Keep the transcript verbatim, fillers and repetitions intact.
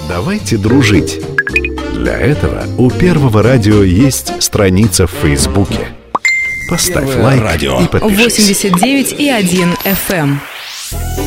Давайте дружить. Для этого у Первого радио есть страница в Фейсбуке. Поставь лайк и подпишись. восемьдесят девять и один эф эм.